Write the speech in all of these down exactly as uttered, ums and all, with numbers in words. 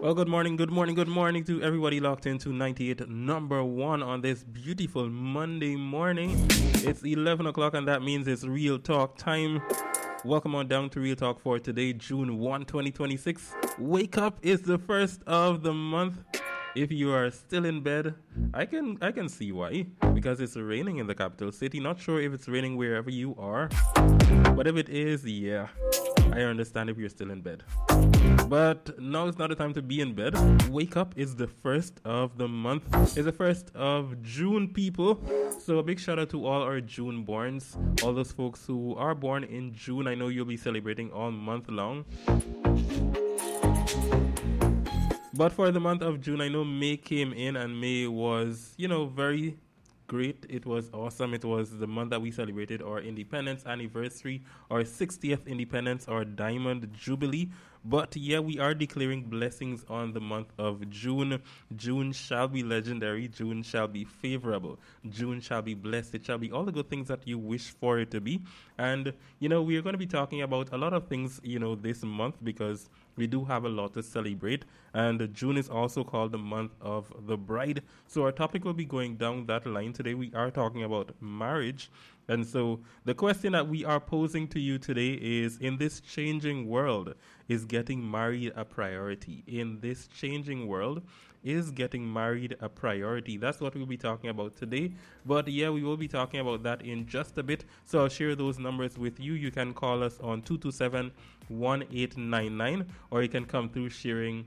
Well, good morning, good morning, good morning to everybody locked into ninety-eight number one on this beautiful Monday morning. It's eleven o'clock and that means it's Real Talk time. Welcome on down to Real Talk for today, June first, twenty twenty-six. Wake up is the first of the month. If you are still in bed, I can I can see why. Because it's raining in the capital city. Not sure if it's raining wherever you are. But if it is, yeah, I understand if you're still in bed. But now is not the time to be in bed. Wake up is the first of the month. It's the first of June, people. So a big shout out to all our June borns. All those folks who are born in June. I know you'll be celebrating all month long. But for the month of June, I know May came in and May was, you know, very great. It was awesome. It was the month that we celebrated our independence anniversary, our sixtieth independence, our diamond jubilee. But yeah, we are declaring blessings on the month of June. June shall be legendary. June shall be favorable. June shall be blessed. It shall be all the good things that you wish for it to be. And, you know, we are going to be talking about a lot of things, you know, this month because we do have a lot to celebrate. And June is also called the month of the bride. So our topic will be going down that line. Today we are talking about marriage. And so the question that we are posing to you today is, in this changing world, is getting married a priority? In this changing world, is getting married a priority? That's what we'll be talking about today. But yeah, we will be talking about that in just a bit. So I'll share those numbers with you. You can call us on two two seven, one eight nine nine, or you can come through sharing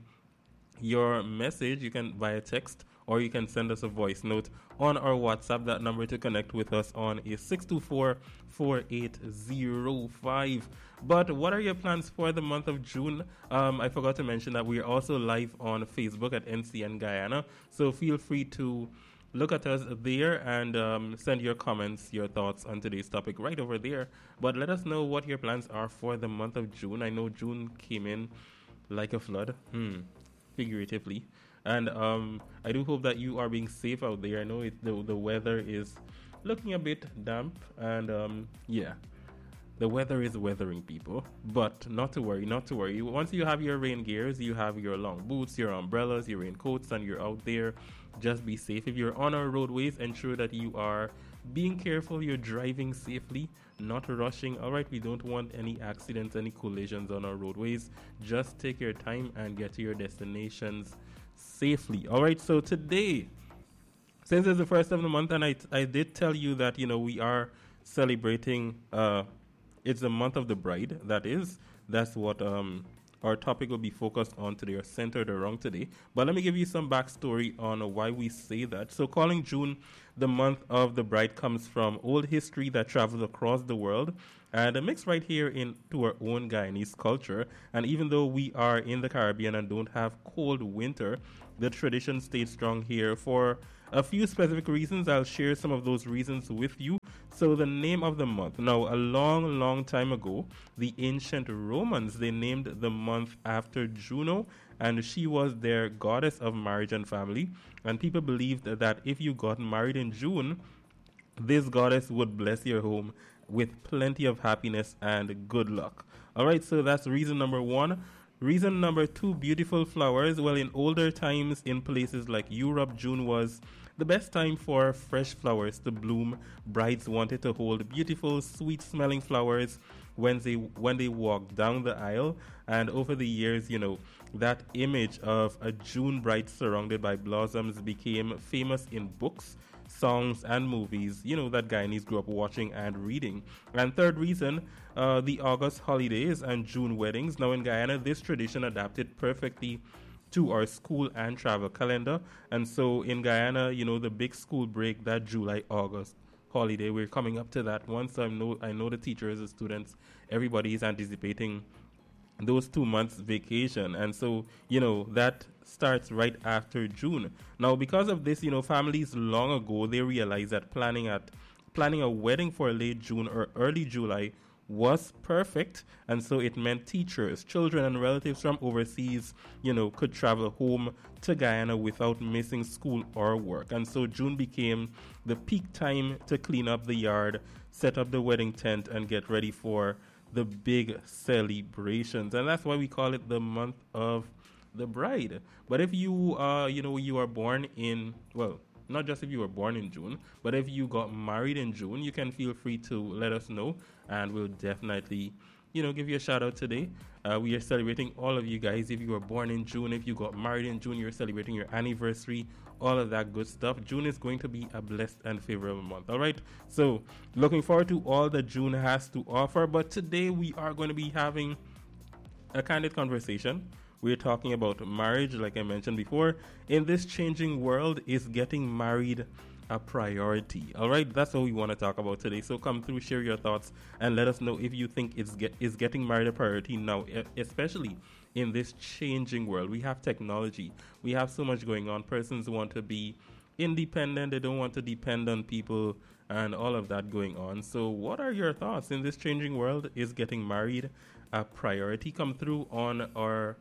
your message. You can via text, or you can send us a voice note on our WhatsApp. That number to connect with us on is six two four, four eight zero five. But what are your plans for the month of June? Um, I forgot to mention that we are also live on Facebook at N C N Guyana. So feel free to look at us there and um, send your comments, your thoughts on today's topic right over there. But let us know what your plans are for the month of June. I know June came in like a flood, hmm, figuratively. And um, I do hope that you are being safe out there. I know it, the, the weather is looking a bit damp. And um, yeah, the weather is weathering, people. But not to worry, not to worry. Once you have your rain gears, you have your long boots, your umbrellas, your raincoats, and you're out there, just be safe. If you're on our roadways, ensure that you are being careful, you're driving safely, not rushing. All right, we don't want any accidents, any collisions on our roadways. Just take your time and get to your destinations safely. All right, so today, since it's the first of the month, and I, I did tell you that, you know, we are celebrating, uh, it's the month of the bride, that is. That's what um, our topic will be focused on today, or centered around today. But let me give you some backstory on why we say that. So calling June the month of the bride comes from old history that travels across the world and mixed right here into our own Guyanese culture. And even though we are in the Caribbean and don't have cold winter, the tradition stayed strong here for a few specific reasons. I'll share some of those reasons with you. So the name of the month. Now, a long, long time ago, the ancient Romans, they named the month after Juno, and she was their goddess of marriage and family. And people believed that if you got married in June, this goddess would bless your home with plenty of happiness and good luck. All right, so that's reason number one. Reason number two, beautiful flowers. Well, in older times, in places like Europe, June was the best time for fresh flowers to bloom. Brides wanted to hold beautiful, sweet-smelling flowers when they when they walked down the aisle. And over the years, you know, that image of a June bride surrounded by blossoms became famous in books, songs, and movies, you know, that Guyanese grew up watching and reading. And third reason, uh, the August holidays and June weddings. Now in Guyana, this tradition adapted perfectly to our school and travel calendar. And so in Guyana, you know, the big school break, that July, August holiday, we're coming up to that one. So I know, I know the teachers, the students, everybody is anticipating those two months vacation. And so, you know, that starts right after June. Now, because of this, you know, families long ago, they realized that planning at planning a wedding for late June or early July was perfect. And so it meant teachers, children, and relatives from overseas, you know, could travel home to Guyana without missing school or work. And so June became the peak time to clean up the yard, set up the wedding tent, and get ready for the big celebrations. And that's why we call it the month of the bride. But if you, uh, you know, you are born in, well, not just if you were born in June, but if you got married in June, you can feel free to let us know, and we'll definitely, you know, give you a shout out today. Uh, we are celebrating all of you guys. If you were born in June, if you got married in June, you're celebrating your anniversary, all of that good stuff. June is going to be a blessed and favorable month. All right. So looking forward to all that June has to offer. But today we are going to be having a candid conversation. We're talking about marriage, like I mentioned before. In this changing world, is getting married a priority? All right, that's what we want to talk about today. So come through, share your thoughts, and let us know if you think it's get is getting married a priority now, especially in this changing world. We have technology, we have so much going on. Persons want to be independent; they don't want to depend on people, and all of that going on. So, what are your thoughts in this changing world? Is getting married a priority? Come through on our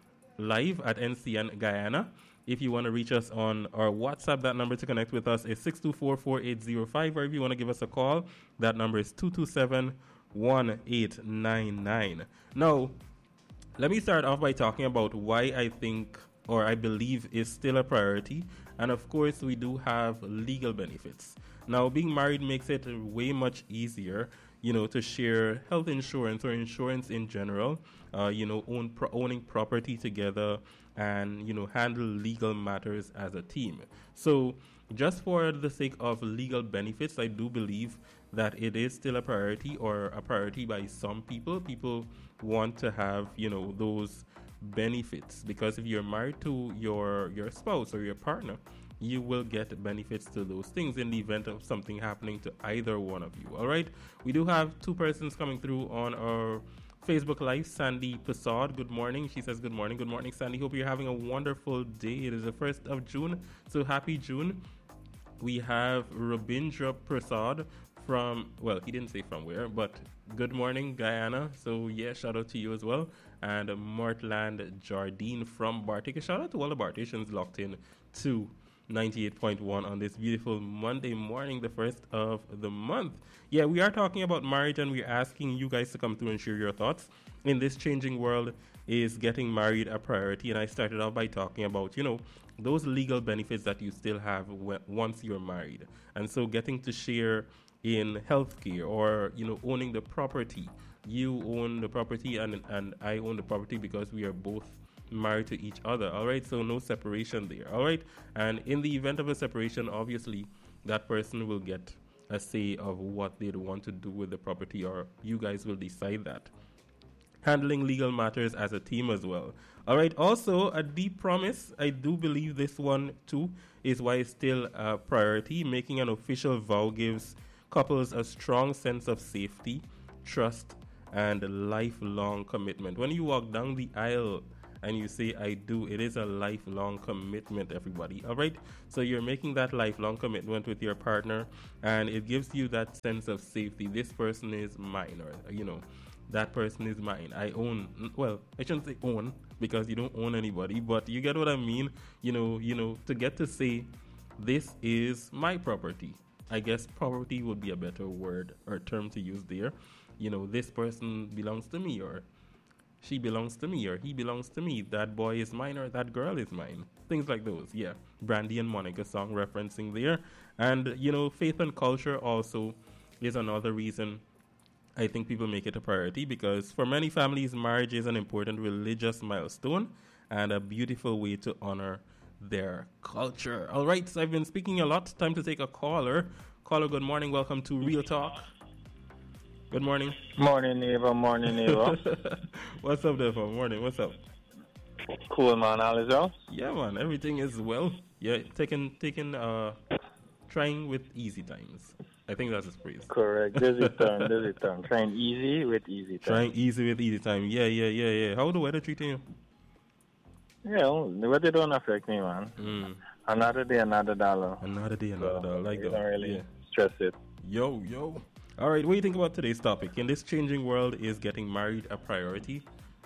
live at N C N Guyana. If you want to reach us on our WhatsApp, that number to connect with us is six two four, four eight zero five. Or if you want to give us a call, that number is two two seven, one eight nine nine. Now, let me start off by talking about why I think or I believe is still a priority. And of course, we do have legal benefits. Now, being married makes it way much easier, you know, to share health insurance or insurance in general, uh, you know, own pro- owning property together, and, you know, handle legal matters as a team. So just for the sake of legal benefits, I do believe that it is still a priority, or a priority by some people. People want to have, you know, those benefits, because if you're married to your your spouse or your partner, you will get benefits to those things in the event of something happening to either one of you. All right, we do have two persons coming through on our Facebook Live. Sandy Prasad, good morning. She says good morning. Good morning, Sandy. Hope you're having a wonderful day. It is the first of June, so happy June. We have Rabindra Prasad from, well, he didn't say from where, but good morning, Guyana. So yeah, shout out to you as well. And Mortland Jardine from Bartik. Shout out to all the Barticians locked in to ninety-eight point one on this beautiful Monday morning, the first of the month. Yeah, we are talking about marriage, and we're asking you guys to come through and share your thoughts. In this changing world, is getting married a priority? And I started off by talking about, you know, those legal benefits that you still have w- once you're married. And so getting to share in healthcare, or, you know, owning the property. You own the property, and, and I own the property because we are both married to each other. All right, so no separation there. All right, and in the event of a separation, obviously that person will get a say of what they'd want to do with the property, or you guys will decide that. Handling legal matters as a team as well. All right, also a deep promise. I do believe this one too is why it's still a priority. Making an official vow gives couples a strong sense of safety, trust, and lifelong commitment. When you walk down the aisle and you say I do, it is a lifelong commitment, everybody. All right, so you're making that lifelong commitment with your partner, and it gives you that sense of safety. This person is mine, or, you know, that person is mine. I own, well, I shouldn't say own, because you don't own anybody, but you get what I mean. You know, you know, to get to say this is my property. I guess property would be a better word or term to use there. You know, this person belongs to me, or she belongs to me, or he belongs to me. That boy is mine, or that girl is mine. Things like those. Yeah. Brandy and Monica song referencing there. And, you know, faith and culture also is another reason I think people make it a priority, because for many families, marriage is an important religious milestone and a beautiful way to honor their culture. All right, so I've been speaking a lot. Time to take a caller. Caller, good morning. Welcome to Real Talk. Good morning. Morning, Eva. Morning, Eva. What's up, Devo? Morning. What's up? Cool, man. All is well? Yeah, man. Everything is well. Yeah, taking, taking, uh, trying with easy times. I think that's his phrase. Correct. Dizzy turn, dizzy turn. Trying easy with easy time. Trying easy with easy time. Yeah, yeah, yeah, yeah. How the weather treating you? Yeah, well, the weather don't affect me, man. Mm. Another day, another dollar. Another day, another so, dollar. Like you that. don't really yeah. stress it. Yo, yo. All right, what do you think about today's topic? In this changing world, is getting married a priority?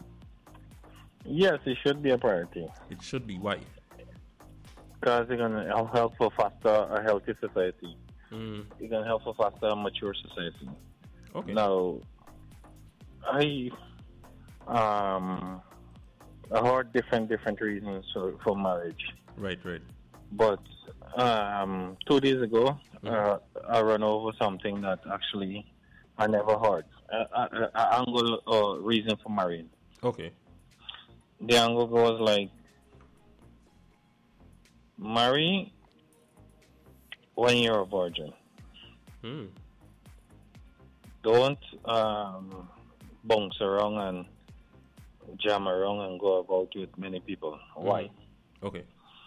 Yes, it should be a priority. It should be. Why? Because it's going to help for foster a healthy society. Mm. It's going to help for foster a mature society. Okay. Now, I, um, I heard different different reasons for, for marriage. Right, right. But um, two days ago, Mm-hmm. uh, I ran over something that actually I never heard. An angle or reason for marrying. Okay. The angle goes like, marry when you're a virgin. Hmm. Don't um, bounce around and jam around and go about with many people. Why? Mm-hmm. Okay.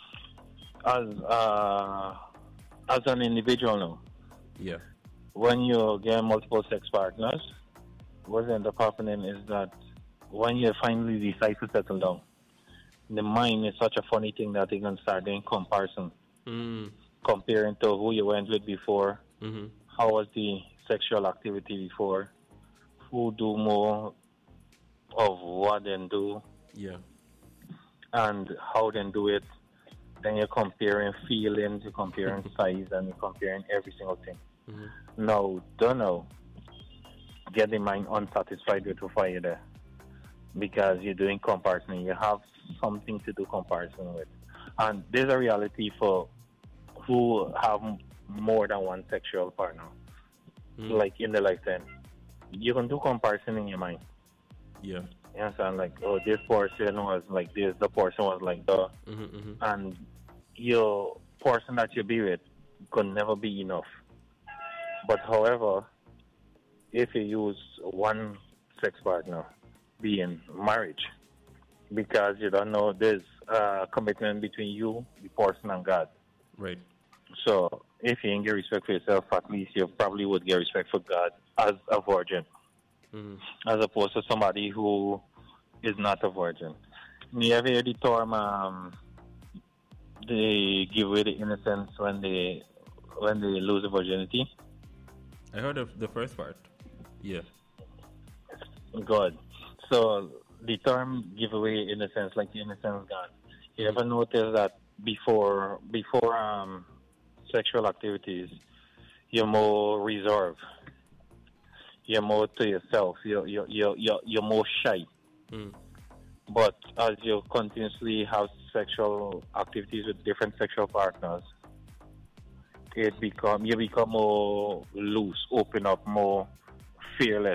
As uh, as an individual now, Yeah. when you get multiple sex partners, what ends up happening is that when you finally decide to settle down, the mind is such a funny thing that you can start doing comparison, Mm. comparing to who you went with before, Mm-hmm. how was the sexual activity before, who do more of what they do, Yeah. and how they do it. Then you're comparing feelings, you're comparing size, and you're comparing every single thing. Mm-hmm. No, don't know. Get the mind unsatisfied with who you there. Because you're doing comparison. You have something to do comparison with. And there's a reality for who have more than one sexual partner. Mm-hmm. Like in the lifetime. You can do comparison in your mind. Yeah. You understand? Like, oh, this person was like this, the person was like that. Mm-hmm, mm-hmm. And your person that you be with could never be enough. But however, if you use one sex partner, be in marriage, because you don't know there's a commitment between you, the person, and God. Right. So if you ain't get respect for yourself, at least you probably would get respect for God as a virgin, Mm-hmm. as opposed to somebody who is not a virgin. You ever hear the term, um, they give away the innocence when they when they lose the virginity? I heard of the first part. Yeah. Good. So the term give away innocence, like the innocence gone. You ever notice that before before um, sexual activities, you're more reserved. You're more to yourself. You're you're you're you're, you're more shy. Mm. But as you continuously have sexual activities with different sexual partners, it become you become more loose, open up, more fearless.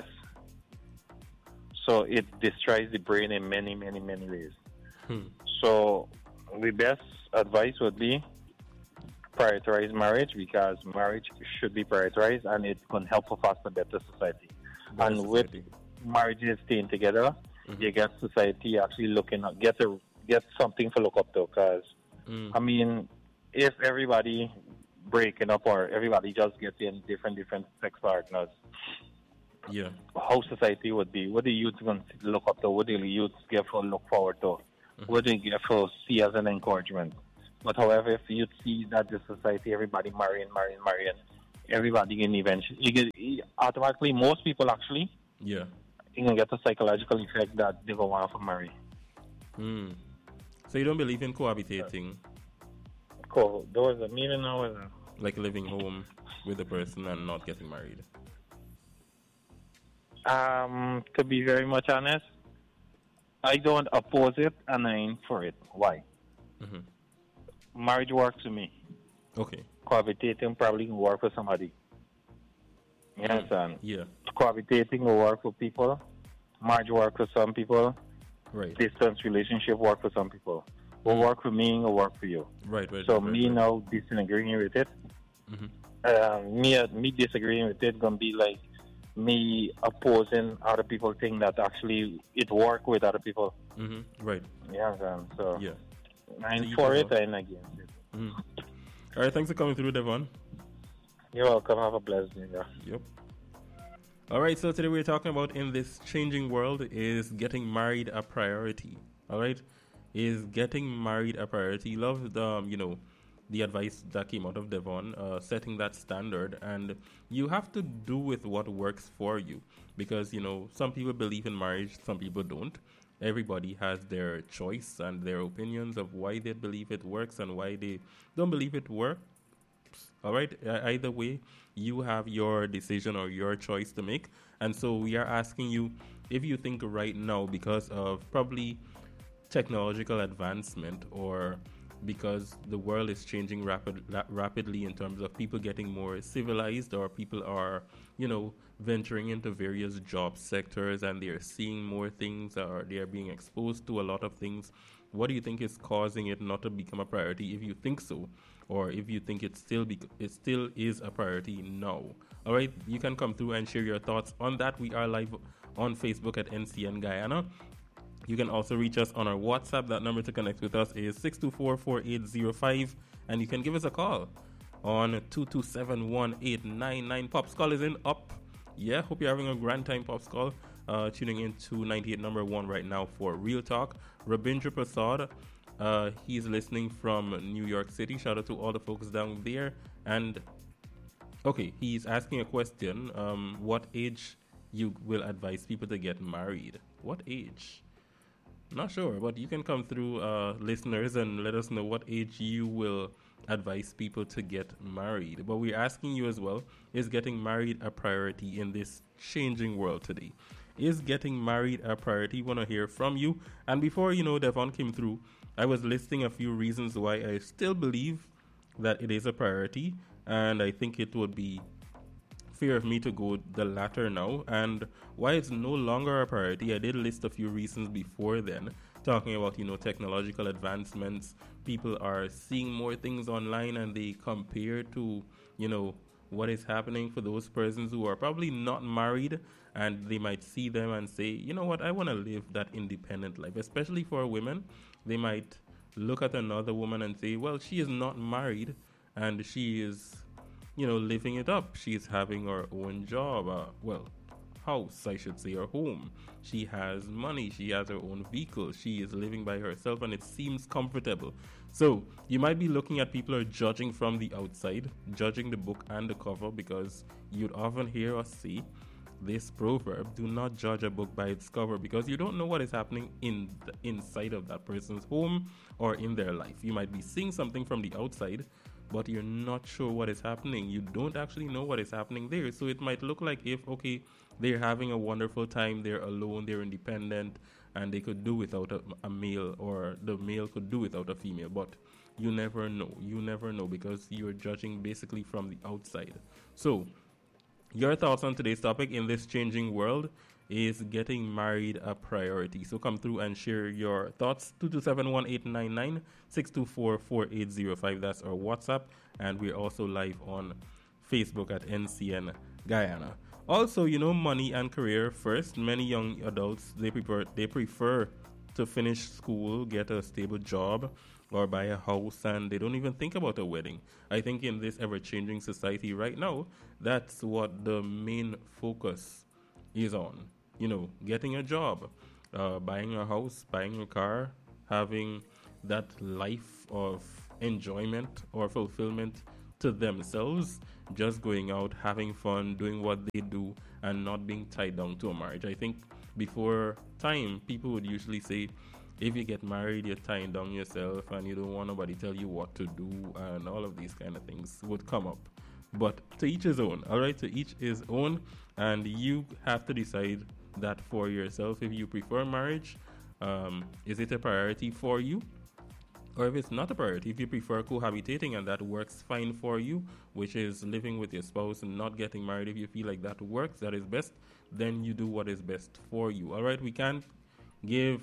So it destroys the brain in many, many, many ways. Hmm. So the best advice would be prioritize marriage, because marriage should be prioritized and it can help us foster a better society. Better and society. with marriages staying together, Mhm. you get society actually looking at, get a, get something to look up to. Because, Mm. I mean, if everybody breaking up or everybody just getting different, different sex partners, Yeah. how society would be, what the youth going to look up to, what the youth get for look forward to, Mhm. what they get for see as an encouragement. But however, if you see that the society, everybody marrying, marrying, marrying, everybody can eventually, you get, automatically, most people actually, Yeah. you can get a psychological effect that they go want to marry. Mm. So you don't believe in cohabitating, Cool. Those are meaning now is a- like living home with a person and not getting married? Um, to be very much honest, I don't oppose it and I ain't for it. Why? Mm-hmm. Marriage works for me. Okay. Cohabitating probably can work for somebody. You understand? Yeah. Cohabitating will work for people. Marriage work for some people. Right. Distance relationship work for some people. Will Mm. work for me, will work for you. Right. Right. So right, me right, now disagreeing with it. Mm-hmm. Uh, me me disagreeing with it gonna be like me opposing other people think that actually it work with other people. Mm-hmm. Right. You understand? So Yeah. I'm So you for can it, have- I'm against it. Mm. All right. Thanks for coming through, Devon. You're welcome. Have a blessed day. Yeah. Yep. All right, so today we're talking about in this changing world, is getting married a priority? All right, is getting married a priority? Love the um, you know the advice that came out of Devon, uh, setting that standard, and you have to do with what works for you, because you know some people believe in marriage, some people don't. Everybody has their choice and their opinions of why they believe it works and why they don't believe it works. All right. Uh, either way, you have your decision or your choice to make. And so we are asking you if you think right now, because of probably technological advancement, or because the world is changing rapid, ra- rapidly in terms of people getting more civilized, or people are, you know, venturing into various job sectors and they're seeing more things, or they're being exposed to a lot of things. What do you think is causing it not to become a priority, if you think so, or if you think it still be, it still is a priority now? All right, you can come through and share your thoughts on that. We are live on Facebook at N C N Guyana. You can also reach us on our WhatsApp. That number to connect with us is six two four, four eight zero five. And you can give us a call on two two seven, one eight nine nine. Pops Call is in up. Yeah, hope you're having a grand time, Pops Call. Uh, tuning in to ninety-eight number one right now for Real Talk. Rabindra Prasad, uh, he's listening from New York City. Shout out to all the folks down there. And, okay, he's asking a question. Um, what age you will advise people to get married? What age? Not sure, but you can come through, uh, listeners, and let us know what age you will advise people to get married. But we're asking you as well, is getting married a priority in this changing world today? Is getting married a priority? Want to hear from you. And before, you know, Devon came through, I was listing a few reasons why I still believe that it is a priority. And I think it would be fair of me to go the latter now, and why it's no longer a priority. I did list a few reasons before then, talking about, you know, technological advancements. People are seeing more things online and they compare to, you know, what is happening for those persons who are probably not married, and they might see them and say, you know what, I want to live that independent life. Especially for women, they might look at another woman and say, well, she is not married and she is, you know, living it up. She's having her own job, uh, well, house, I should say, or home. She has money. She has her own vehicle. She is living by herself, and it seems comfortable. So you might be looking at people are judging from the outside, judging the book and the cover, because you'd often hear us say this proverb: do not judge a book by its cover, because you don't know what is happening in the inside of that person's home or in their life. You might be seeing something from the outside, but you're not sure what is happening. You don't actually know what is happening there. So it might look like if, okay, they're having a wonderful time, they're alone, they're independent, and they could do without a, a male, or the male could do without a female. But you never know. You never know, because you're judging basically from the outside. So your thoughts on today's topic: in this changing world, is getting married a priority? So come through and share your thoughts. two two seven, one eight nine nine, six two four, four eight zero five. That's our WhatsApp. And we're also live on Facebook at N C N Guyana. Also, you know, money and career first. Many young adults, they prefer they prefer to finish school, get a stable job, or buy a house, and they don't even think about a wedding. I think in this ever-changing society right now, that's what the main focus is on. You know, getting a job, uh, buying a house, buying a car, having that life of enjoyment or fulfillment to themselves, just going out, having fun, doing what they do, and not being tied down to a marriage. I think before time, people would usually say, if you get married, you're tying down yourself and you don't want nobody tell you what to do, and all of these kind of things would come up. But to each his own, all right? To each his own, and you have to decide that for yourself. If you prefer marriage, um, is it a priority for you? Or if it's not a priority, if you prefer cohabitating and that works fine for you, which is living with your spouse and not getting married, if you feel like that works, that is best, then you do what is best for you. All right, we can't give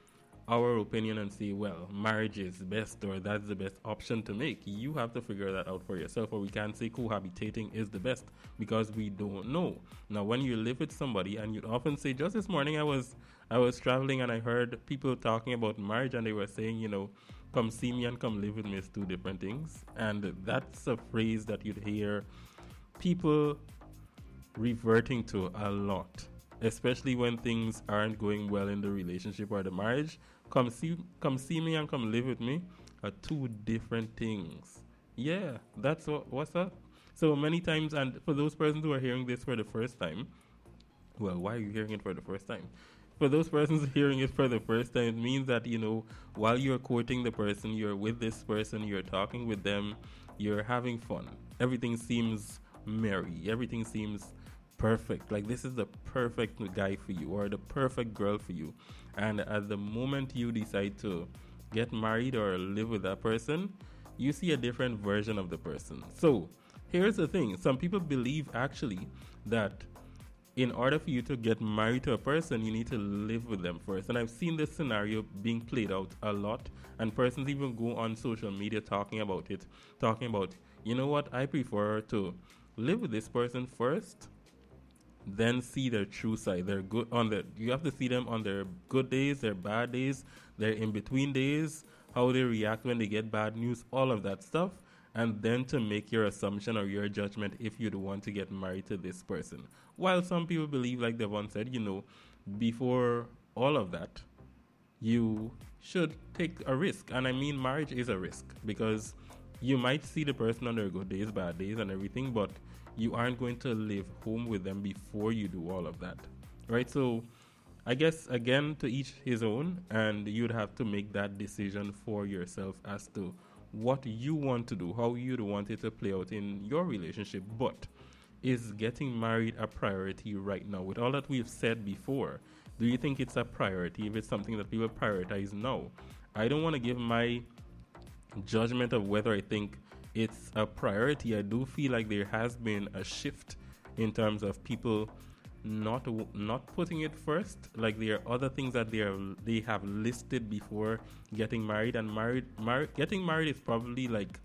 our opinion and say, well, marriage is best or that's the best option to make. You have to figure that out for yourself, or we can't say cohabitating is the best because we don't know. Now, when you live with somebody, and you'd often say, just this morning I was I was traveling and I heard people talking about marriage, and they were saying, you know, come see me and come live with me is two different things. And that's a phrase that you'd hear people reverting to a lot, especially when things aren't going well in the relationship or the marriage. Come see, come see me and come live with me are two different things. Yeah, that's what, what's up. So many times, and for those persons who are hearing this for the first time, well, why are you hearing it for the first time? For those persons hearing it for the first time, it means that, you know, while you're courting the person, you're with this person, you're talking with them, you're having fun. Everything seems merry. Everything seems perfect. Like, this is the perfect guy for you or the perfect girl for you. And at the moment you decide to get married or live with that person, you see a different version of the person. So, here's the thing. Some people believe actually that in order for you to get married to a person, you need to live with them first. And I've seen this scenario being played out a lot. And persons even go on social media talking about it, talking about, you know what, I prefer to live with this person first, then see their true side. Their good on their you have to see them on their good days, their bad days, their in between days, how they react when they get bad news, all of that stuff, and then to make your assumption or your judgment if you'd want to get married to this person. While some people believe, like Devon said, you know, before all of that, you should take a risk. And I mean, marriage is a risk because you might see the person on their good days, bad days, and everything, but you aren't going to live home with them before you do all of that, right? So I guess, again, to each his own, and you'd have to make that decision for yourself as to what you want to do, how you'd want it to play out in your relationship. But is getting married a priority right now? With all that we've said before, do you think it's a priority if it's something that people prioritize now? I don't want to give my judgment of whether I think it's a priority. I do feel like there has been a shift in terms of people not not putting it first. Like, there are other things that they are they have listed before getting married, and married mar- getting married is probably, like,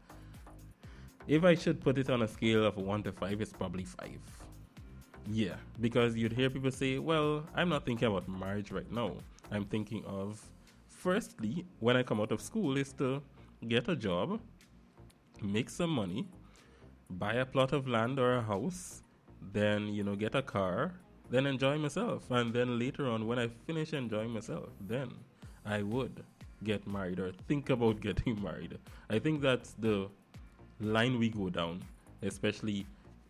if I should put it on a scale of one to five, it's probably five. Yeah, because you'd hear people say, well, I'm not thinking about marriage right now. I'm thinking of, firstly, when I come out of school, is to get a job, make some money, buy a plot of land or a house, then, you know, get a car, then enjoy myself. And then later on, when I finish enjoying myself, then I would get married or think about getting married. I think that's the line we go down, especially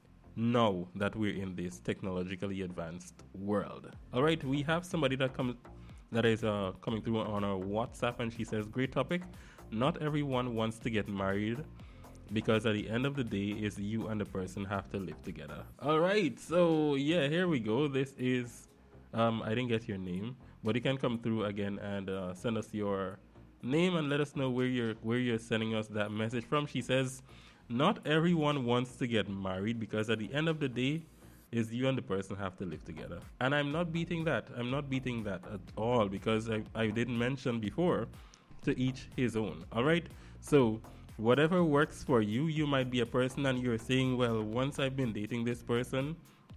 now that we're in this technologically advanced world. All right, we have somebody that comes that is uh, coming through on our WhatsApp, and she says, great topic. Not everyone wants to get married, because at the end of the day, is you and the person have to live together. All right, so yeah, here we go. This is, um, I didn't get your name, but you can come through again and uh, send us your name and let us know where you're where you're sending us that message from. She says, not everyone wants to get married, because at the end of the day, is you and the person have to live together. And I'm not beating that. I'm not beating that at all, because I, I didn't mention before, to each his own. All right, so whatever works for you. You might be a person and you're saying, well, once I've been dating this person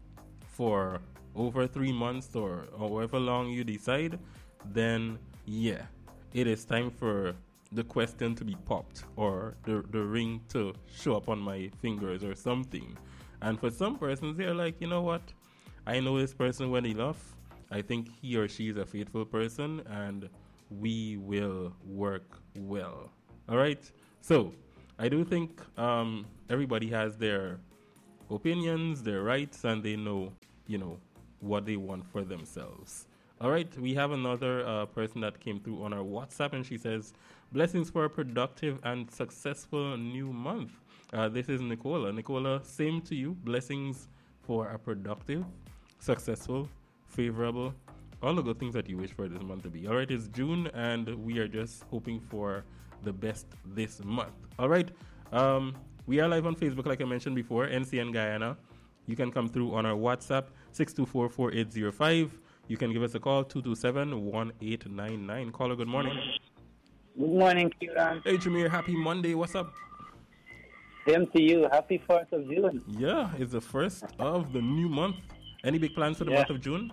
for over three months or however long you decide, then yeah, it is time for the question to be popped or the, the ring to show up on my fingers or something. And for some persons, they're like, you know what? I know this person well enough. I think he or she is a faithful person and we will work well. All right? So, I do think um, everybody has their opinions, their rights, and they know, you know, what they want for themselves. All right, we have another uh, person that came through on our WhatsApp, and she says, blessings for a productive and successful new month. Uh, this is Nicola. Nicola, same to you. Blessings for a productive, successful, favorable, all the good things that you wish for this month to be. All right, it's June, and we are just hoping for the best this month. All right, um, we are live on Facebook, like I mentioned before, N C N Guyana. You can come through on our WhatsApp, six two four, four eight zero five. You can give us a call, two two seven, one eight nine nine. Caller, good morning. Good morning, Kieran. Hey, Jameer, happy Monday. What's up? Same to you. Happy fourth of June. Yeah, it's the first of the new month. Any big plans for the yeah. month of June?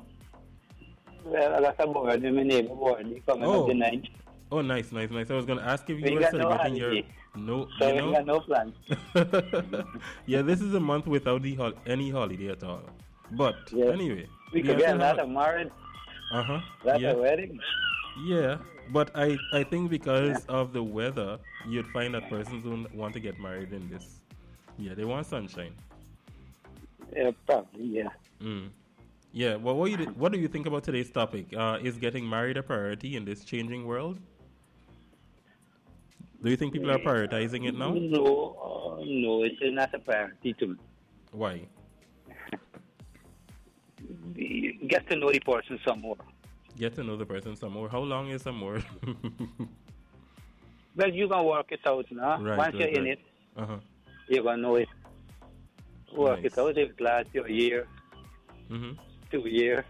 Well, I got a board in my neighborhood. They coming Oh. up the ninth. Oh, nice, nice, nice. I was going to ask if you We were got no celebrating your... holiday. No, So you we know? got no plans. Yeah, this is a month without the hol- any holiday at all. But Yeah. anyway. We we could are get a still lot ha- of married, Uh-huh. lot Yeah. of wedding. Yeah, but I, I think because of the weather, you'd find that persons don't want to get married in this. Yeah, they want sunshine. Yeah, probably, yeah. Mm. Yeah, well, what, you, what do you think about today's topic? Uh, is getting married a priority in this changing world? Do you think people are prioritizing it now? No, uh, no, it's not a priority to me. Why? get to know the person some more. Get to know the person some more. How long is some more? Well, you can work it out now. Right, Once right, you're in right. it, Uh-huh. you're going to know it. Work Nice. it out. If it lasts you a year, Mm-hmm. two years,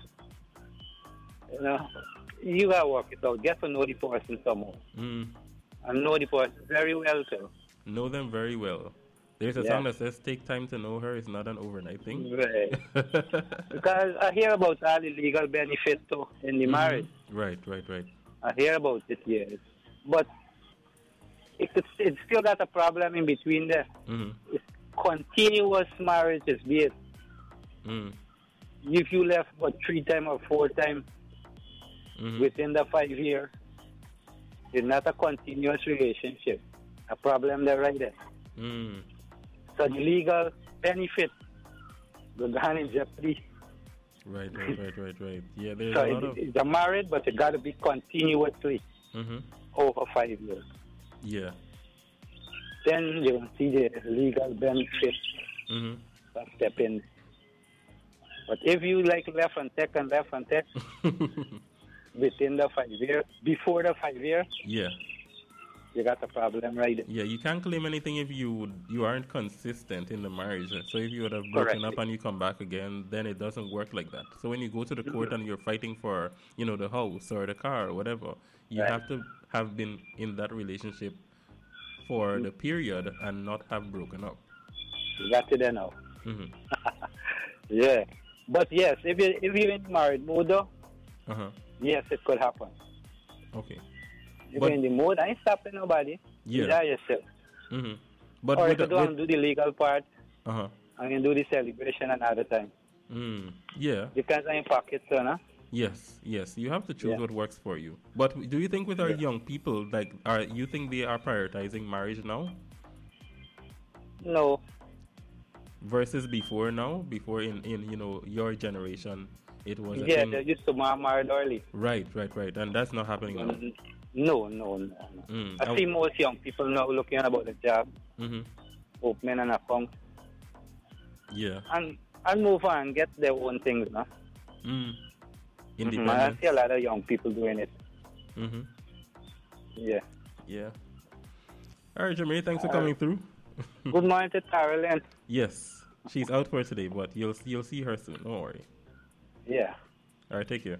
you know, you got to work it out. Get to know the person some more. Mm. And know the person very well, too. Know them very well. There's a Yeah. song that says, take time to know her. It's not an overnight thing. Right. Because I hear about all the legal benefits too in the marriage. Right, right, right. I hear about it, yes. But it, it's, it's still got a problem in between there. Mm-hmm. It's continuous marriage is based. Mm. If you left what three times or four times Mm-hmm. within the five years, it's not a continuous relationship. A problem there right there. Mm. So the legal benefit go down in jeopardy. Right, right, right, right, right. Yeah, there's So a lot it, of... it's a marriage, but it got to be continuously Mm-hmm. over five years. Yeah. Then you will see the legal benefit Mm-hmm. that step in. But if you like left and take and left and take within the five years, before the five years, Yeah. you got a problem right there. Yeah, you can't claim anything if you would, you aren't consistent in the marriage. So if you would have broken Correct. up and you come back again, then it doesn't work like that. So when you go to the court and you're fighting for, you know, the house or the car or whatever, you Right. have to have been in that relationship for the period and not have broken up. You got it there now. Mm-hmm. Yeah. But yes, if you if you're in married mood, though, Uh-huh. yes, it could happen. Okay. If But- you're in the mood, I ain't stopping nobody. Yeah. Enjoy yourself. Mm-hmm. But Or with if you the, don't with, do the legal part, uh-huh. and you do the celebration another time. Mm. Yeah. Depends on your pocket, son, huh? Yes, yes. You have to choose Yeah. what works for you. But do you think with our Yeah. young people, like, are you think they are prioritizing marriage now No. versus before now? Before in, in you know your generation, it was a Yeah, thing. they used to mar- married early. Right, right, right, and that's not happening now. Mm, No, no, no. no. Mm. I see most young people now looking about the job, Mm-hmm. opening an account, Yeah. and and move on, get their own things, no? Mm. Mhm. I Independence. see a lot of young people doing it. Mm-hmm. Yeah. Yeah. All right, Jermaine. Thanks for coming through. Good morning to Carolyn. Yes, she's out for today, but you'll you'll see her soon. Don't worry. Yeah. All right, take care.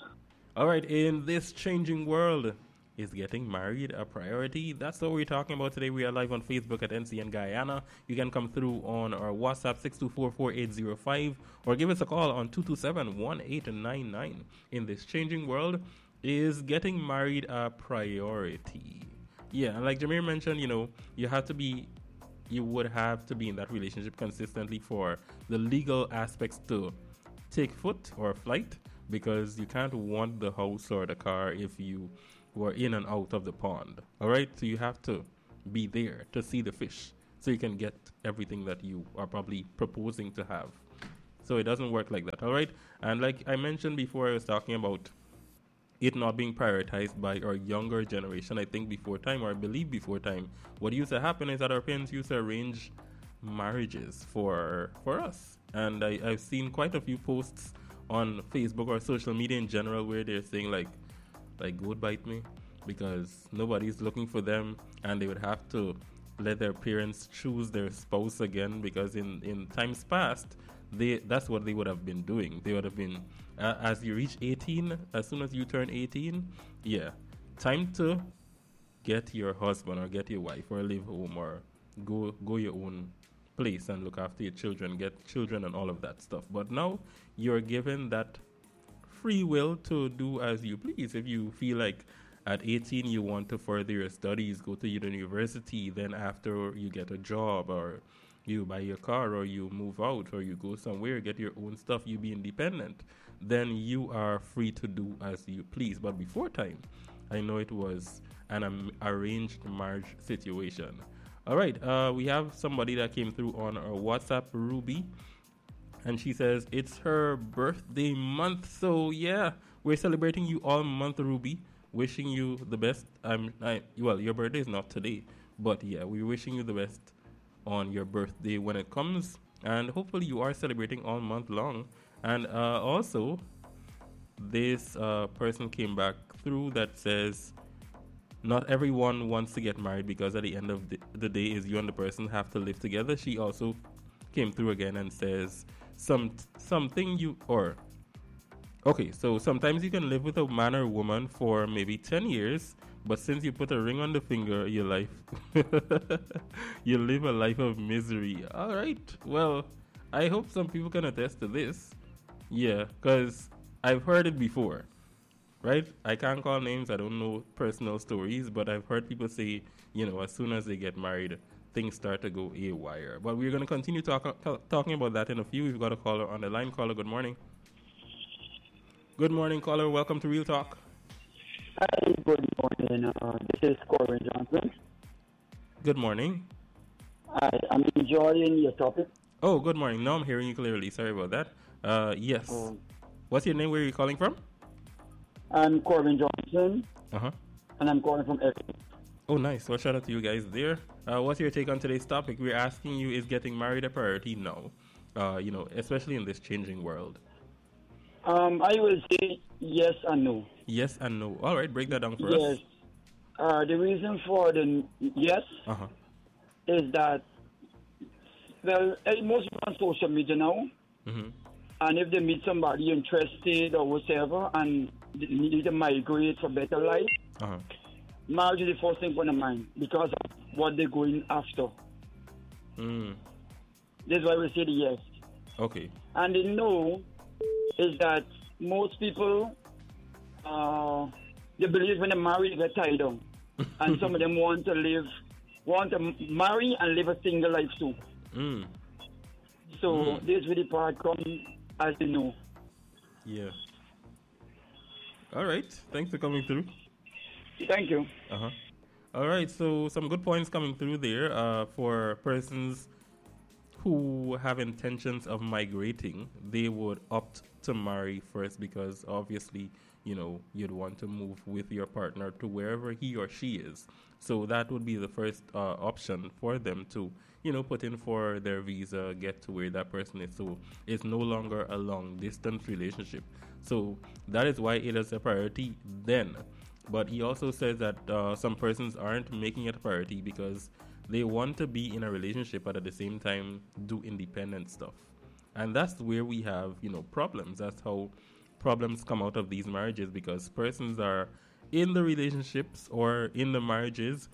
All right, in this changing world, is getting married a priority? That's what we're talking about today. We are live on Facebook at N C N Guyana. You can come through on our WhatsApp six two four, four eight zero five or give us a call on two two seven, one eight nine nine. In this changing world, is getting married a priority? Yeah, and like Jameer mentioned, you know, you have to be you would have to be in that relationship consistently for the legal aspects to take foot or flight, because you can't want the house or the car if you were in and out of the pond. All right, so you have to be there to see the fish so you can get everything that you are probably proposing to have. So it doesn't work like that. All right, and like I mentioned before, I was talking about it not being prioritized by our younger generation. I think before time, or I believe before time, what used to happen is that our parents used to arrange marriages for for us. And I, I've seen quite a few posts on Facebook or social media in general where they're saying like, like go bite me, because nobody's looking for them, and they would have to let their parents choose their spouse again, because in, in times past, they that's what they would have been doing. They would have been, uh, as you reach eighteen, as soon as you turn eighteen, yeah, time to get your husband or get your wife or live home or go go your own place and look after your children, get children and all of that stuff. But now you're given that free will to do as you please. If you feel like at eighteen you want to further your studies, go to university, then after you get a job, or you buy your car, or you move out, or you go somewhere, get your own stuff, you be independent, then you are free to do as you please. But before time, I know it was an um, arranged marriage situation. All right, uh, we have somebody that came through on our WhatsApp, Ruby, and she says it's her birthday month. So yeah, we're celebrating you all month, Ruby. Wishing you the best. I'm, I, well, your birthday is not today, but yeah, we're wishing you the best on your birthday when it comes, and hopefully you are celebrating all month long And uh, also, this uh, person came back through that says, not everyone wants to get married because at the end of the, the day is you and the person have to live together. She also came through again and says some something you or okay, so sometimes you can live with a man or woman for maybe ten years, but since you put a ring on the finger, your life you live a life of misery. All right, well, I hope some people can attest to this. Yeah, because I've heard it before. Right? I can't call names. I don't know personal stories, but I've heard people say, you know, as soon as they get married, things start to go haywire. But we're going to continue talk, talk, talking about that in a few. We've got a caller on the line. Caller, good morning. Good morning, caller. Welcome to Real Talk. Hi, good morning. Uh, this is Corbin Johnson. Good morning. I, I'm enjoying your topic. Oh, good morning. No, I'm hearing you clearly. Sorry about that. Uh, yes. Um, What's your name? Where are you calling from? I'm Corbin Johnson, Uh-huh. and I'm calling from Epping. Oh, nice. Well, shout out to you guys there. Uh, what's your take on today's topic? We're asking you, is getting married a priority? No. Uh, you know, especially in this changing world. Um, I will say yes and no. Yes and no. All right, break that down for yes. us. Uh, the reason for the n- yes Uh-huh. is that, well, eh, most people on social media now, Mm-hmm. and if they meet somebody interested or whatever, and they need to migrate for better life, Uh-huh. marriage is the first thing on the mind because of what they're going after. Mm. That's why we say the yes. Okay. And the no is that most people, uh, they believe when they marry, they get tied down. And some of them want to live, want to marry and live a single life too. Mm. So Mm. this really part comes as the no. Yeah. All right. Thanks for coming through. Thank you. Uh-huh. All right. So some good points coming through there uh, for persons who have intentions of migrating. They would opt to marry first because obviously, you know, you'd want to move with your partner to wherever he or she is. So that would be the first uh, option for them to, you know, put in for their visa, get to where that person is. So it's no longer a long distance relationship. So that is why it is a priority then. But he also says that uh, some persons aren't making it a priority because they want to be in a relationship but at the same time do independent stuff. And that's where we have, you know, problems. That's how problems come out of these marriages because persons are in the relationships or in the marriages.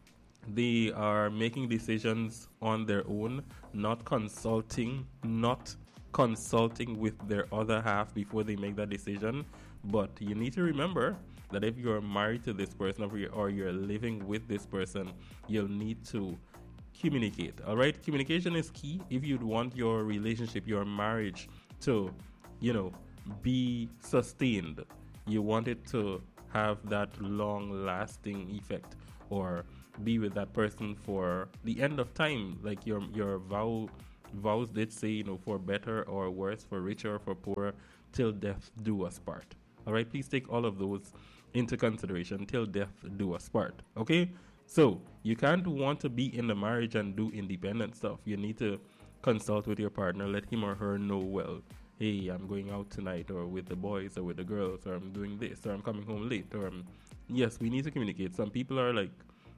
They are making decisions on their own, not consulting, not consulting with their other half before they make that decision. But you need to remember that if you're married to this person or you're, or you're living with this person, you'll need to communicate. All right, communication is key if you'd want your relationship, your marriage to, you know, be sustained. You want it to have that long-lasting effect or be with that person for the end of time, like your your vow vows did say, you know, for better or worse, for richer or for poorer, till death do us part. All right, please take all of those into consideration. Till death do us part. Okay, so you can't want to be in the marriage and do independent stuff. You need to consult with your partner. Let him or her know, well, hey, I'm going out tonight, or with the boys, or with the girls, or I'm doing this, or I'm coming home late, or I'm... yes, we need to communicate. Some people are like,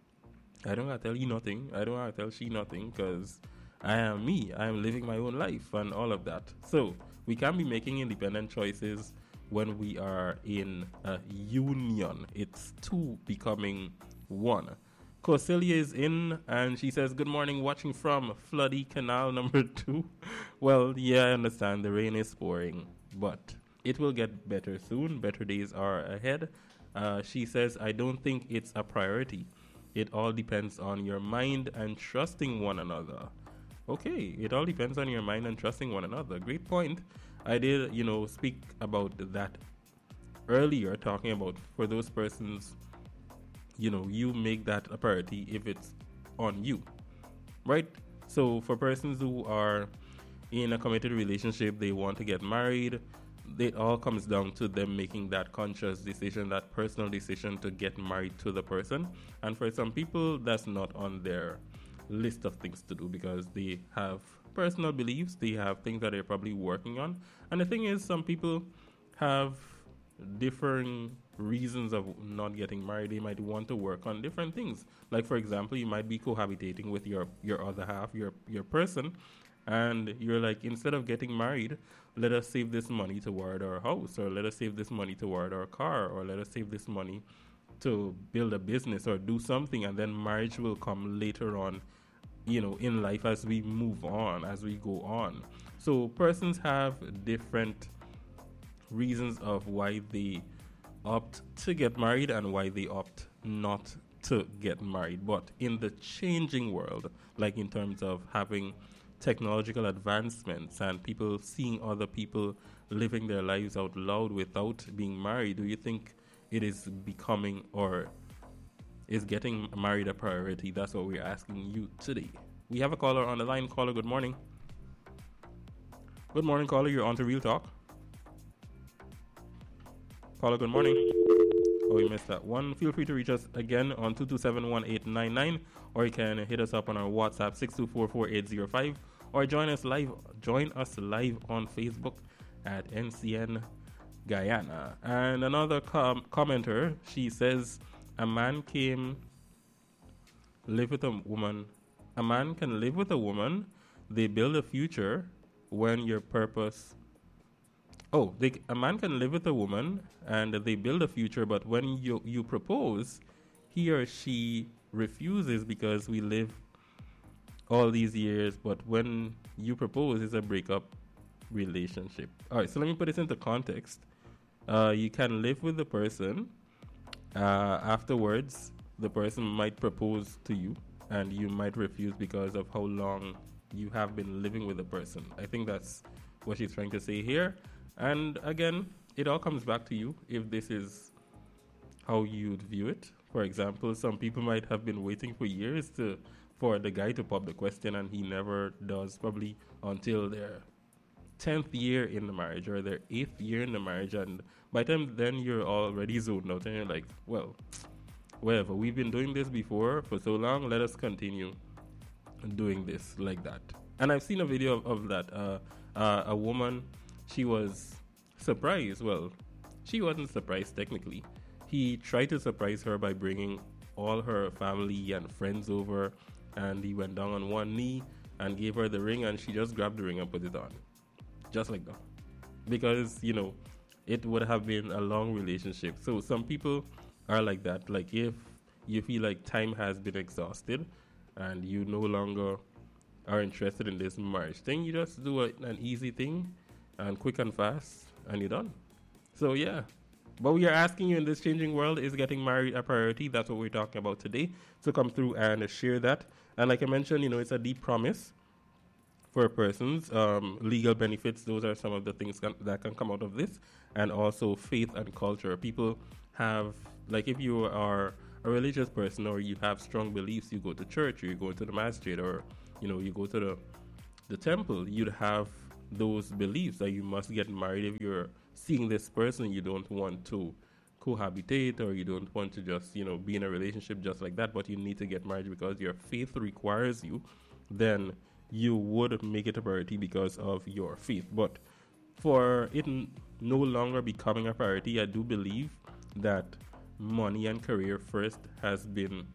I don't gotta tell you nothing. I don't gotta tell she nothing because I am me. I am living my own life and all of that. So we can be making independent choices when we are in a union. It's two becoming one. Corselia is in and she says, good morning, watching from Floody Canal number two. Well, yeah, I understand the rain is pouring, but it will get better soon. Better days are ahead. Uh, she says, I don't think it's a priority. It all depends on your mind and trusting one another. Okay, it all depends on your mind and trusting one another. Great point. I did, you know, speak about that earlier, talking about for those persons, you know, you make that a priority if it's on you, right? So for persons who are in a committed relationship, they want to get married, it all comes down to them making that conscious decision, that personal decision to get married to the person. And for some people, that's not on their list of things to do because they have personal beliefs. They have things that they're probably working on. And the thing is, some people have differing reasons of not getting married. They might want to work on different things. Like, for example, you might be cohabitating with your, your other half, your, your person, and you're like, instead of getting married, let us save this money toward our house, or let us save this money toward our car, or let us save this money to build a business or do something, and then marriage will come later on, you know, in life as we move on, as we go on. So persons have different reasons of why they opt to get married and why they opt not to get married. But in the changing world, like in terms of having technological advancements and people seeing other people living their lives out loud without being married, do you think it is becoming, or is getting married a priority? That's what we're asking you today. We have a caller on the line. Caller, good morning. Good morning, caller. You're on to Real Talk. Caller, good morning. Oh, we missed that one. Feel free to reach us again on two two seven, one eight nine nine, or you can hit us up on our WhatsApp six two four, four eight zero five, or join us live. Join us live on Facebook at N C N Guyana. And another com- commenter, she says, a man came live with a woman. A man can live with a woman. They build a future when your purpose. Oh, they, a man can live with a woman and they build a future, but when you you propose, he or she refuses because we live all these years. But when you propose, it's a breakup relationship. All right, so let me put this into context. Uh, you can live with the person. Uh, afterwards, the person might propose to you, and you might refuse because of how long you have been living with the person. I think that's what she's trying to say here. And again, it all comes back to you if this is how you'd view it. For example, some people might have been waiting for years to for the guy to pop the question, and he never does, probably until their tenth year in the marriage or their eighth year in the marriage. And by the time then you're already zoned out and you're like, well, whatever, we've been doing this before for so long, let us continue doing this like that. And I've seen a video of, of that. Uh, uh, a woman, she was surprised. Well, she wasn't surprised technically. He tried to surprise her by bringing all her family and friends over, and he went down on one knee and gave her the ring, and she just grabbed the ring and put it on. Just like that. Because, you know, it would have been a long relationship. So some people are like that. Like if you feel like time has been exhausted and you no longer are interested in this marriage thing, you just do a, an easy thing and quick and fast, and you're done. So yeah, but we are asking you, in this changing world, is getting married a priority? That's what we're talking about today. So come through and share that. And like I mentioned, you know, it's a deep promise for persons. Um, legal benefits, those are some of the things can, that can come out of this. And also faith and culture. People have, like if you are a religious person or you have strong beliefs, you go to church or you go to the masjid, or, you know, you go to the the temple, you'd have those beliefs that you must get married. If you're seeing this person, you don't want to cohabitate, or you don't want to just, you know, be in a relationship just like that, but you need to get married because your faith requires you, then you would make it a priority because of your faith. But for it n- no longer becoming a priority, I do believe that money and career first has been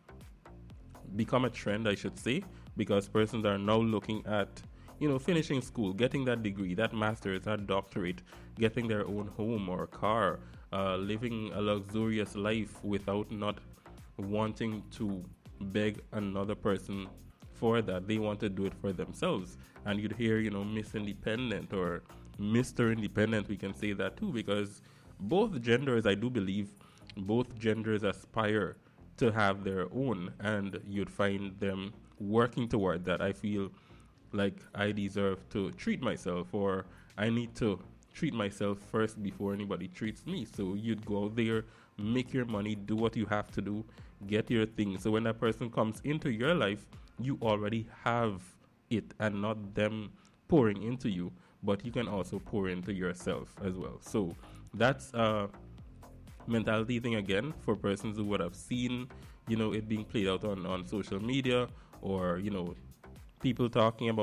become a trend, I should say, because persons are now looking at, you know, finishing school, getting that degree, that master's, that doctorate, getting their own home or car, uh, living a luxurious life without not wanting to beg another person for that. They want to do it for themselves. And you'd hear, you know, Miss Independent or Mister Independent, we can say that too, because both genders, I do believe, both genders aspire to have their own, and you'd find them working toward that. I feel like I deserve to treat myself, or I need to treat myself first before anybody treats me. So you'd go out there, make your money, do what you have to do, get your thing. So when that person comes into your life, you already have it, and not them pouring into you, but you can also pour into yourself as well. So that's a mentality thing again for persons who would have seen, you know, it being played out on, on social media, or, you know, people talking about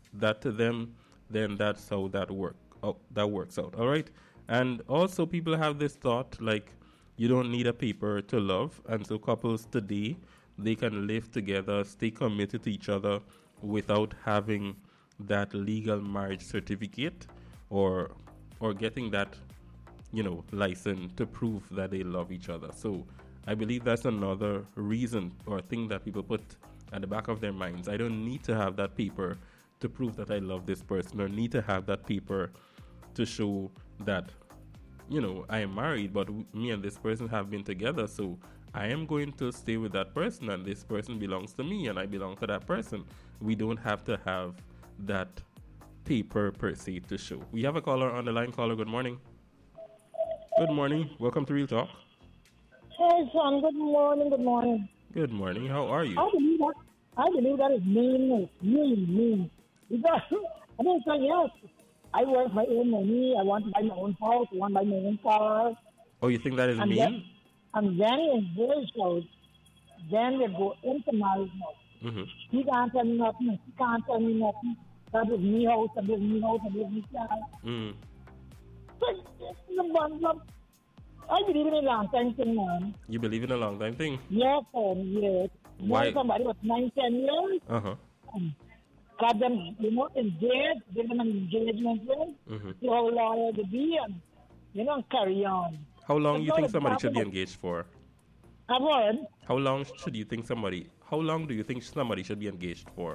that to them, then that's how that work oh, that works out. All right. And also, people have this thought like you don't need a paper to love, and so couples today they can live together, stay committed to each other without having that legal marriage certificate or or getting that, you know, license to prove that they love each other. So I believe that's another reason or thing that people put at the back of their minds. I don't need to have that paper to prove that I love this person, or need to have that paper to show that, you know, I am married, but w- me and this person have been together, so I am going to stay with that person, and this person belongs to me, and I belong to that person. We don't have to have that paper per se to show. We have a caller on the line. Caller, good morning. Good morning. Welcome to Real Talk. Hey, son. Good morning. Good morning. Good morning. How are you? I believe that. I believe that is mean, mean, mean. Because I mean, so yes, I work my own money. I want to buy my own house. I want to buy my own car. Oh, you think that is and mean? Then, and then in those shows, then they go into marriage mode. Mm-hmm. He can't tell me nothing. He can't tell me nothing. That is me house. That is me house. That is me car. Mm. But the bundle. I believe in a long time thing, man. You believe in a long time thing? Yes, um, yes. Why? Why somebody was nine, ten years. Uh huh. Um, got them, you know, engaged, give them an engagement ring, Mm-hmm. see how loyal they be, and, you know, carry on. How long But you now think it's somebody should be happening. engaged for? I've heard. How long should you think somebody? How long do you think somebody should be engaged for?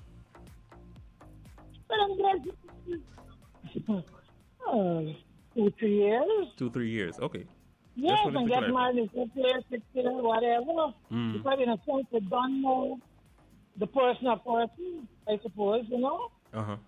But I'm glad. Oh, two, three years. Two, three years. Okay. Yes, wanted and to get clarify. married in six years, six years, whatever. Mm. Because in a sense, they don't know the person or person, I suppose, you know. Uh huh.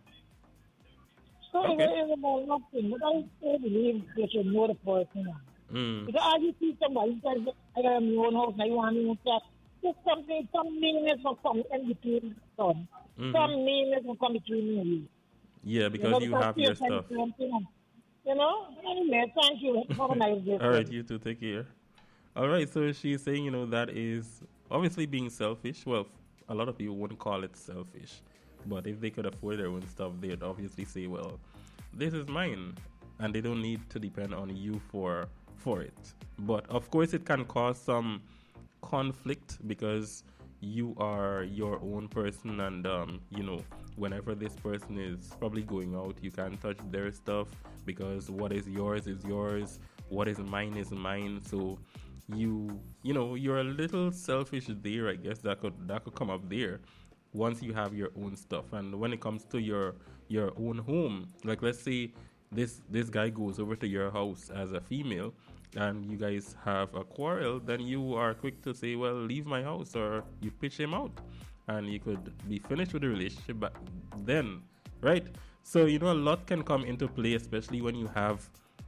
So Okay. it's, it's about nothing. But I still believe they should know the person. Mm. Because as you see somebody says, I got my own house, I want my own stuff. There's something, some meanness will come in between, son. Mhm. Some meanness will come between me and you. Yeah, because know, you because have we your are kind of stuff. something, You know? Anyway, thank you. Have a nice day. All right, you too. Take care. All right, so she's saying, you know, that is obviously being selfish. Well, a lot of people wouldn't call it selfish, but if they could afford their own stuff, they'd obviously say, well, this is mine, and they don't need to depend on you for for it. But of course, it can cause some conflict because you are your own person, and um, you know, whenever this person is probably going out, you can't touch their stuff because what is yours is yours, what is mine is mine. So you you know, you're a little selfish there. I guess that could that could come up there once you have your own stuff. And when it comes to your your own home, like let's say this this guy goes over to your house as a female and you guys have a quarrel, then you are quick to say, well, leave my house, or you pitch him out, and you could be finished with the relationship but then, right? So, you know, a lot can come into play, especially when you have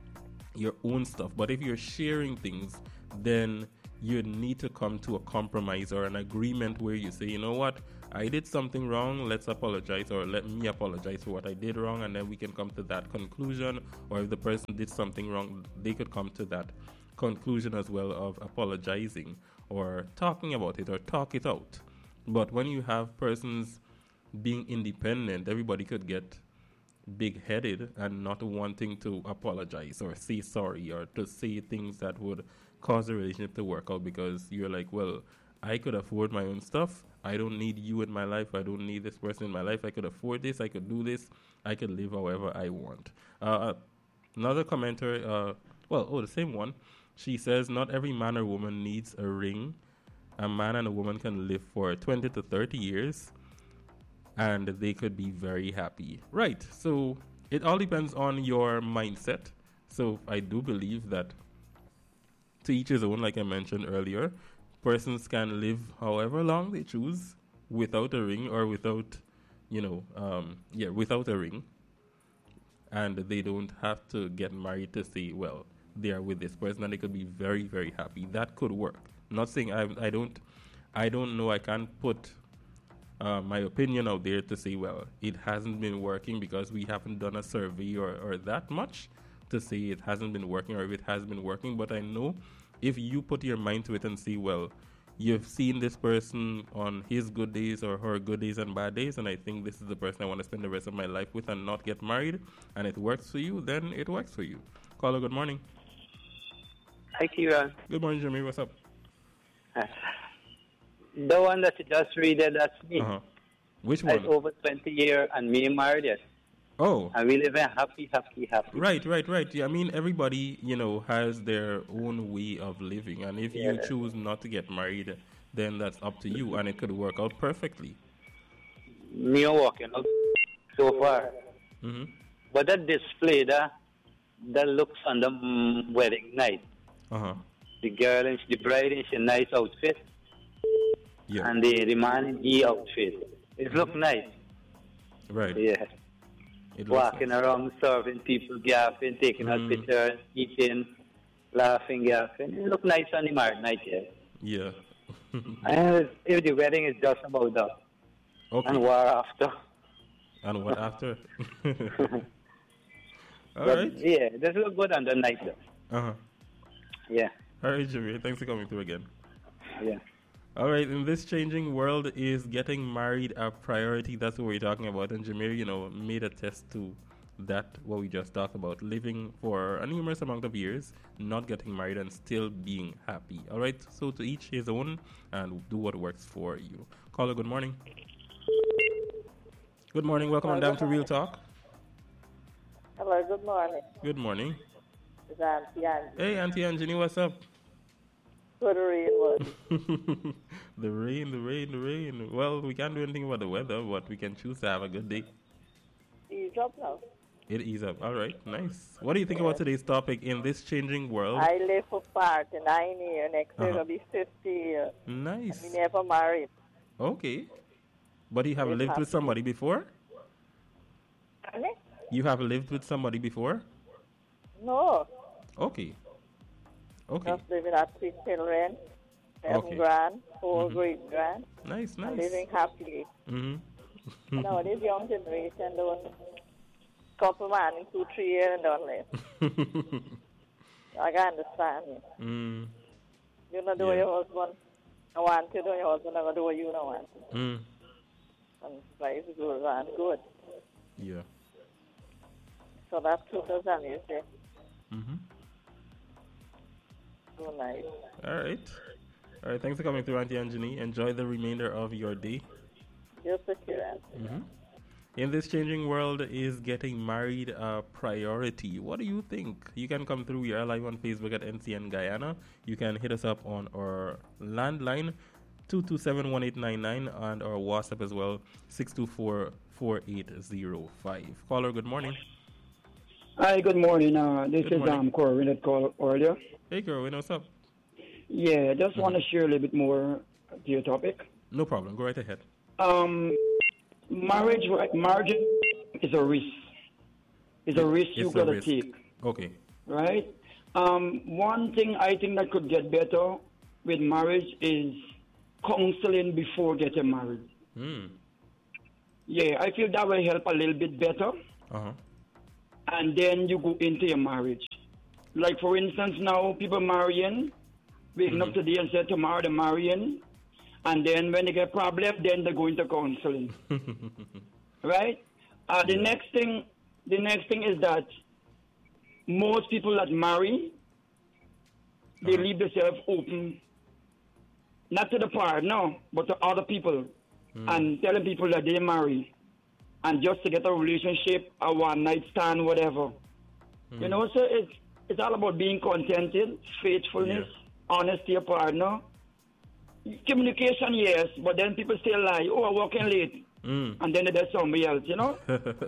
your own stuff. But if you're sharing things, then you need to come to a compromise or an agreement where you say, you know what, I did something wrong, let's apologize, or let me apologize for what I did wrong, and then we can come to that conclusion. Or if the person did something wrong, they could come to that conclusion as well of apologizing or talking about it or talk it out. But when you have persons being independent, everybody could get big-headed and not wanting to apologize or say sorry or to say things that would cause the relationship to work out, because you're like, well, I could afford my own stuff. I don't need you in my life. I don't need this person in my life. I could afford this. I could do this. I could live however I want. Uh, another commenter, uh, well, oh, the same one. She says, not every man or woman needs a ring. A man and a woman can live for twenty to thirty years and they could be very happy. Right. So it all depends on your mindset. So I do believe that to each his own, like I mentioned earlier. Persons can live however long they choose without a ring or without, you know, um, yeah, without a ring. And they don't have to get married to say, well, they are with this person, and they could be very, very happy. That could work. I'm not saying I, I don't, I don't know. I can't put uh, my opinion out there to say, well, it hasn't been working because we haven't done a survey or, or that much to say it hasn't been working or if it has been working. But I know if you put your mind to it and say, well, you've seen this person on his good days or her good days and bad days, and I think this is the person I want to spend the rest of my life with and not get married, and it works for you, then it works for you. Caller, good morning. Hi, Kieran. Good morning, Jimmy. What's up? The one that you just read, there, that's me. Uh-huh. Which I'm one? over twenty years and me married yet. Oh. And we live in happy, happy, happy. Right, right, right. Yeah, I mean, everybody, you know, has their own way of living. And if Yeah. you choose not to get married, then that's up to you. And it could work out perfectly. Me are walking out so far. Mm-hmm. But that display, that, that looks on the mm, wedding night. Uh-huh. The girl, and the bride in a nice outfit. Yeah. And the, the man in the outfit. It look nice. Right. Yeah. It looks Walking nice. around, serving people, gaffing, taking Mm. out pictures, eating, laughing, gaffing. It look nice on the married night, yeah. Yeah. And if the wedding is just about that. Okay. And war after. And what after? All But, right. yeah, this look good on the night, though. Uh-huh. Yeah, All right, Jimmy. Thanks for coming through again. yeah. All right, in this changing world, is getting married a priority? That's what we're talking about. And Jameer, you know, made a test to that, what we just talked about, living for a numerous amount of years, not getting married, and still being happy. All right, so to each his own, and do what works for you. Caller, good morning. Good morning. Welcome on down to Real Talk. Hello, good morning. Good morning. It's Auntie Angie. Hey, Auntie Anthony, what's up? Good rain was. The rain, the rain, the rain. Well, we can't do anything about the weather, but we can choose to have a good day. Ease up now. It ease up. All right, nice. What do you think about today's topic in this changing world? I live for forty-nine years. Next year Uh-huh. will be fifty years. Nice. We never married. Okay. But you have It's lived with happy. somebody before? Honey? You have lived with somebody before? No. Okay. Okay. Just living at three children, seven Okay. grand, four Mhm. great grand, Nice, and nice. living happily. Mm-hmm. No, this young generation don't couple man in two, three years and don't live. I can understand you. mm. You know do Yeah. your husband I want to do your husband never do what you don't want. Mm. And life is good and good. Yeah. So that's two thousand you say. Mm-hmm. So nice. All right. All right. Thanks for coming through, Auntie Anjani. Enjoy the remainder of your day. Just a curiosity. Mm-hmm. In this changing world, is getting married a priority? What do you think? You can come through. We are live on Facebook at N C N Guyana. You can hit us up on our landline, two two seven, one eight nine nine, and our WhatsApp as well, six two four, four eight zero five. Caller, good morning. Hi, good morning. Uh, this Good is morning. um, Corwin that called earlier. Hey, girl, what's up? Yeah, I just want to Mm-hmm. share a little bit more to your topic. No problem. Go right ahead. Um, marriage, right? Marriage is a risk. It's a risk you It's a gotta risk. take, Okay. right? Um, one thing I think that could get better with marriage is counseling before getting married. Hmm. Yeah, I feel that will help a little bit better, Uh-huh. and then you go into your marriage. Like for instance, now people marrying, waking Mm-hmm. up today and say tomorrow they're marrying, and then when they get problem, then they go into counseling, right? Uh, the Yeah. next thing, the next thing is that most people that marry, they Uh-huh. leave themselves open, not to the partner, but to other people, Mm. and telling people that they marry, and just to get a relationship, a one night stand, whatever. You know, so it's it's all about being contented, faithfulness, honesty to your partner. Communication, yes, but then people still lie. Oh, I'm working late, Mm. and then there's somebody else. You know.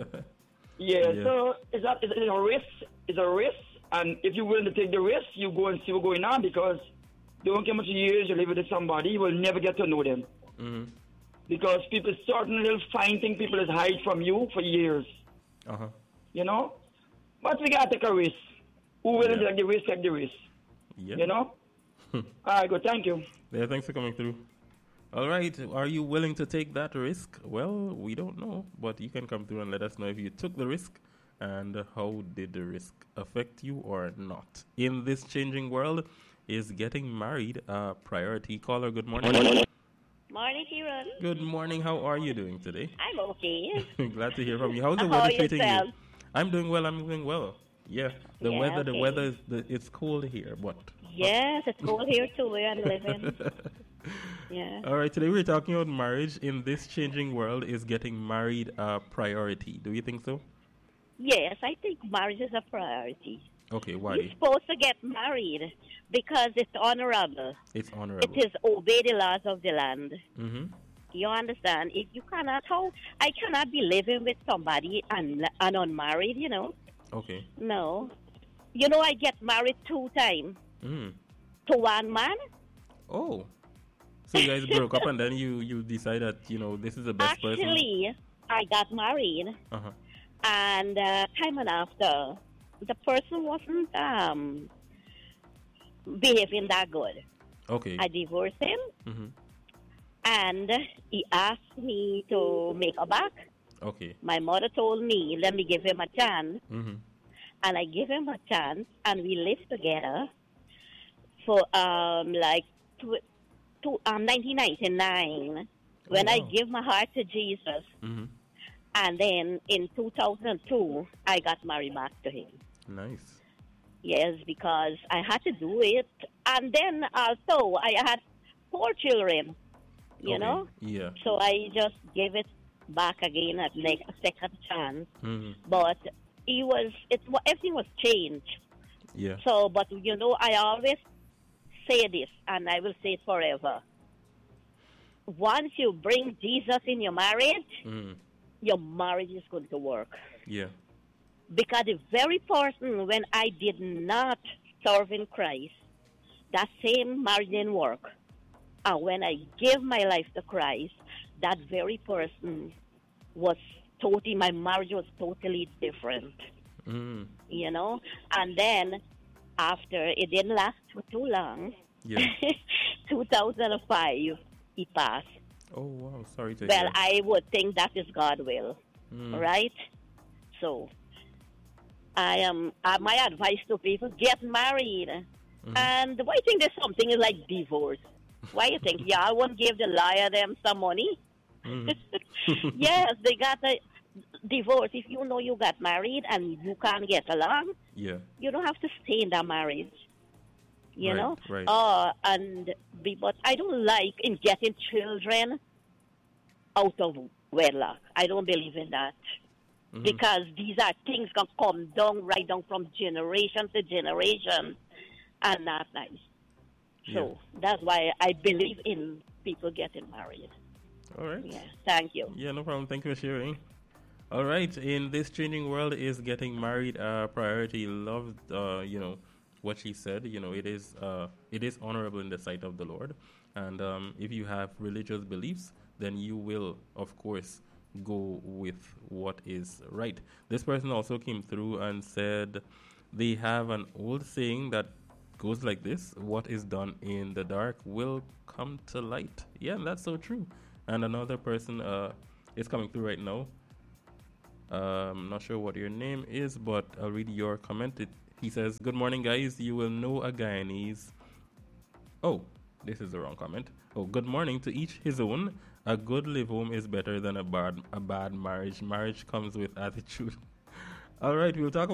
Yeah. Yeah. So it's that it's a risk. It's a risk, and if you're willing to take the risk, you go and see what's going on because don't care much years you live with somebody, you will never get to know them Mm-hmm. because people certainly will find things people is hide from you for years. Uh-huh. You know, but we gotta take a risk. Who willing to Yeah. take the risk? Take the risk. Yeah. You know. All right, good. Thank you. Yeah, thanks for coming through. All right, are you willing to take that risk? Well, we don't know, but you can come through and let us know if you took the risk and how did the risk affect you or not. In this changing world, is getting married a priority? Caller, good morning. Morning, Kieran. Good morning. How are you doing today? I'm okay. Glad to hear from you. How's the How weather are treating yourself? you? I'm doing well. I'm doing well. Yeah, the Yeah, weather. The okay. weather is. The, it's cold here, but. Yes, it's cold here too where I'm living. Yeah. All right. Today we're talking about marriage in this changing world. Is getting married a priority? Do you think so? Yes, I think marriage is a priority. Okay. Why? You're supposed to get married because it's honorable. It's honorable. It is obey the laws of the land. Mm-hmm. You understand? If you cannot, how I cannot be living with somebody and, and unmarried, you know? Okay. No. You know, I get married two times Mm. to one man. Oh. So you guys broke up and then you, you decide that, you know, this is the best person? Actually, I got married, Uh-huh. and uh, time and after, the person wasn't um, behaving that good. Okay. I divorced him, Mm-hmm. and he asked me to make her back. Okay. My mother told me, let me give him a chance, Mm-hmm. and I gave him a chance, and we lived together for um, like tw- to, um, nineteen ninety-nine, when I wow. gave my heart to Jesus. Mm-hmm. And then in two thousand two, I got married back to him. Nice. Yes, because I had to do it. And then also, I had four children, you Okay. know? Yeah. So I just gave it back again at like a second chance. Mm-hmm. But it was, it, wa- everything was changed. Yeah. So, but you know, I always say this, and I will say it forever. Once you bring Jesus in your marriage, Mm-hmm. your marriage is going to work. Yeah. Because the very person when I did not serve in Christ, that same marriage didn't work. And when I gave my life to Christ, that very person was totally, my marriage was totally different, Mm-hmm. you know? And then after, it didn't last for too long. Yeah. two thousand five, he passed. Oh, wow. Sorry to Well, hear. I would think that is God will, Mm. right? So, I am. Uh, my advice to people: get married. Mhm. And why you think there's something like divorce? Why you think y'all won't give the liar them some money? Mm. Yes, they got a divorce. If you know you got married and you can't get along, Yeah. you don't have to stay in that marriage. You Right, know? right. Uh, and be, but I don't like in getting children out of wedlock. I don't believe in that. Mhm. Because these are things can come down right down from generation to generation and not nice. So that's why I believe in people getting married. All right. Yeah. Thank you. Yeah, no problem. Thank you for sharing. All right. In this changing world, is getting married a priority? Loved, uh, you know, what she said. You know, it is, uh, it is honorable in the sight of the Lord. And um, if you have religious beliefs, then you will, of course, go with what is right. This person also came through and said they have an old saying that goes like this: what is done in the dark will come to light. Yeah, and that's so true. And another person uh, is coming through right now. Uh, I'm not sure what your name is, but I'll read your comment. It, he says, "Good morning, guys. You will know a Guyanese." Oh, this is the wrong comment. Oh, good morning. To each his own. A good live home is better than a bad a bad marriage. Marriage comes with attitude. All right, we'll talk.